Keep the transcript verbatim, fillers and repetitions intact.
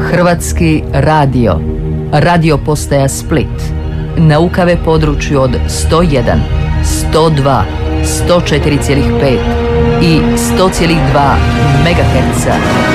Hrvatski radio, radio postaja Split, na U K V području od sto jedan, sto dva, sto četiri zarez pet i sto zarez dva megaherca.